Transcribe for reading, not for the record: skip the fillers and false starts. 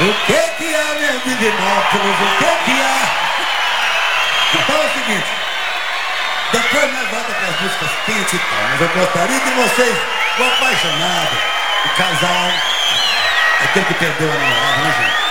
O que é, meu Divinópolis? O que é? Então é o seguinte, depois nós voltamos para as músicas quentes e tal, mas eu gostaria que vocês, o apaixonado, o casal, aquele que perdeu a namorada, né, gente?